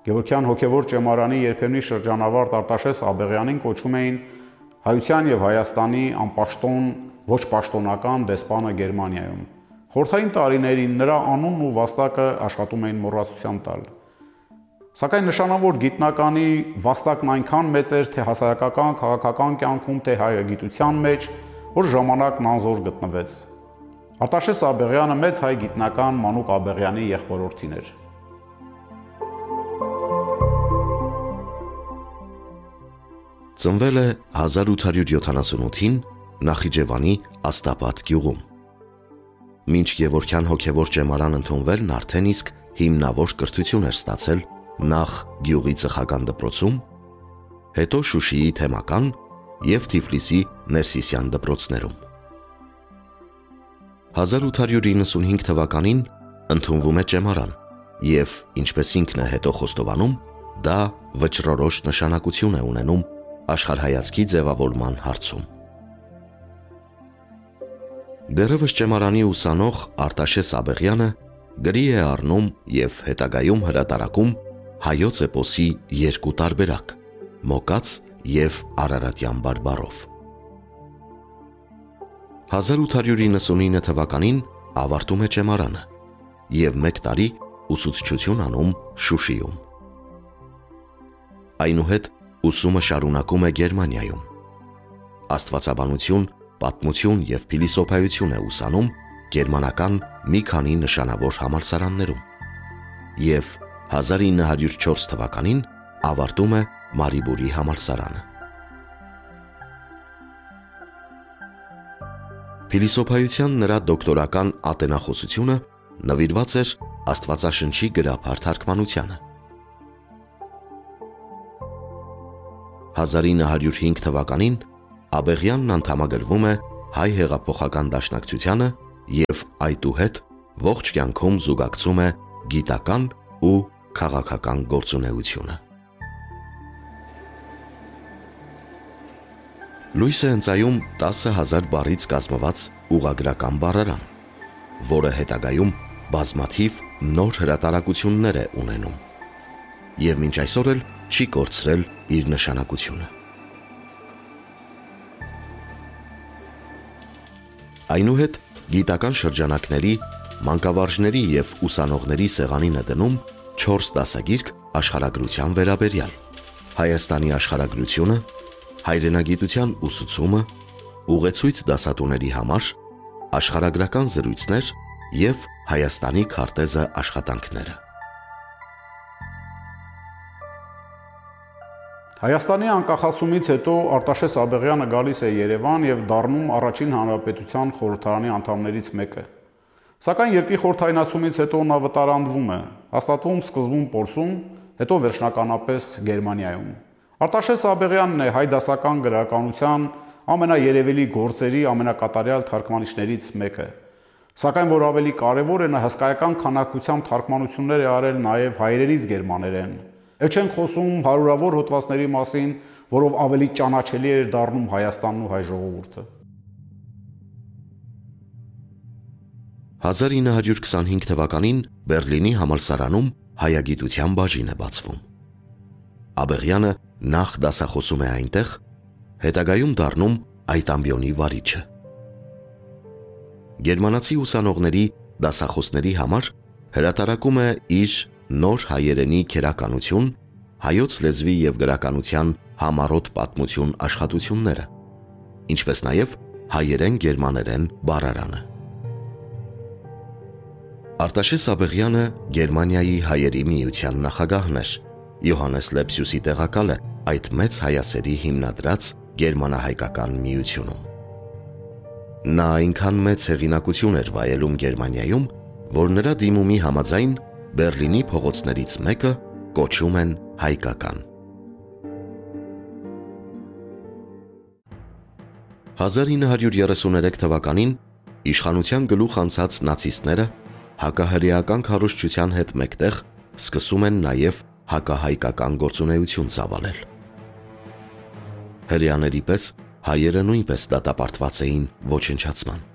Գևորգյան հոգևոր ճեմարանի երբեմնի շրջանավարտ Արտաշես Աբեղյանին կոչում էին Հայության եւ Հայաստանի անպաշտոն, ոչ պաշտոնական դեսպանը Գերմանիայում։ Խորհրդային տարիներին նրա անունն ու վաստակը աշխատում էին մոռացության տալ։ Սակայն նշանավոր գիտնականի վաստակն այնքան մեծ էր, թե հասարակական, քաղաքական կյանքում, թե հայագիտության մեջ, որ ժամանակն անզոր գտնվեց։ Արտաշես Աբեղյանը մեծ հայ գիտնական Մանուկ Աբեղյանի եղբորորդին էր։ Ծնվել է 1878-ին Նախիջևանի Աստապատ գյուղում։ Մինչ Գևորգյան հոգևոր ճեմարան ընդունվելն արդեն իսկ հիմնավոր կրթություն էր ստացել նախ գյուղի ծխական դպրոցում, հետո Շուշիի թեմական և Թիֆլիսի Ներսիսյան դպրոցներում։ 1895 թվականին ընդունվում է ճեմարան և, ինչպես ինքն է հետո խոստովանում, դա վճռորոշ նշանակություն է ունենում աշխարհայացքի ձևավորման հարցում։ Դեռևս ճեմարանի ուսանող Արտաշես Աբեղյանը գրի է առնում և հետագայում հրատարակում հայոց էպոսի երկու տարբերակ՝ Մոկած և Արարատյան բարբառով։ 1899 թվականին ավարտում է ճեմարանը և մեկ տարի ուսուցչություն անում Շուշիում։ Այնուհետ ուսումը շարունակում է Գերմանիայում։ Աստվածաբանություն, պատմություն և փիլիսոփայություն է ուսանում գերմանական մի քանի նշանավոր համալսարաններում և 1904 թվականին ավարտում է Մարիբուրի համալսարանը։ Փիլիսոփայության նրա դոկտորական ատենախոսությունը նվիրված էր Աստվածաշնչի գրաբար թարգմանությանը։ 1905 թվականին Աբեղյանն անդամագրվում է Հայ հեղափոխական դաշնակցությանը և այդուհետ ողջ կյանքում զուգակցում է գիտական ու քաղաքական գործունեությունը։ Լույս է ընծայում 10,000 բառից կազմված ուղղագրական բառարան, որը հետագայում բազմաթիվ նոր հրատարակություններ է ունենում և մինչ այսօր էլ չի կորցրել իր նշանակությունը։ Այնուհետ գիտական շրջանակների, մանկավարժների և ուսանողների սեղանին է դնում 4 դասագիրք աշխարհագրության վերաբերյալ, Հայաստանի աշխարհագրությունը, հայրենագիտության ուսուցումը, ուղեցույց դասատուների համար, աշխարհագրական զրույցներ և Հայաստանի քարտեզը աշխատանքները։ Հայաստանի անկախացումից հետո Արտաշես Աբեղյանը գալիս է Երևան և դառնում Առաջին հանրապետության խորհրդարանի անդամներից մեկը։ Սակայն երկրի խորհրդայնացումից հետո նա վտարանդվում է, հաստատվում սկզբում Պոլսում, հետո վերջնականապես Գերմանիայում։ Արտաշես Աբեղյանն է հայ դասական գրականության ամենաերևելի գործերի ամենակատարյալ թարգմանիչներից մեկը։ Սակայն որ ավելի կարևոր է, նա հսկայական քանակությամբ թարգմանություններ է արել նաև հայերենից գերմաներեն։ Էլ չենք խոսում հարյուրավոր հոդվածների մասին, որով ավելի ճանաչելի էր դառնում Հայաստանն ու հայ ժողովուրդը։ 1925 թվականին Բեռլինի համալսարանում հայագիտության բաժին է բացվում։ Աբեղյանը նախ դասախոսում է այնտեղ, հետագայում դառնում այդ ամբիոնի վարիչը։ Գերմանացի ուսանողների դասախոսների համար հրատարակում է իր նոր հայերենի քերականություն, հայոց լեզվի և գրականության համառոտ պատմություն աշխատությունները, ինչպես նաև հայերեն-գերմաներեն բառարանը։ Արտաշես Աբեղյանը Գերմանիայի հայերի միության նախագահն էր, Յոհաննես Լեպսիուսի տեղակալը այդ մեծ հայասերի հիմնադրած գերմանահայկական միությունում։ Նա այնքան մեծ հեղինակություն էր վայելում Գերմանիայում, որ նրա դիմումի համաձայն Բեռլինի փողոցներից մեկը կոչում են հայկական։ 1933 թվականին իշխանության գլուխ անցած նացիստները հակահրեական քարոզչության հետ մեկտեղ սկսում են նաև հակահայկական գործունեություն ծավալել։ Հրեաների պես հայերը նույնպես դատապարտված էին ոչնչացման։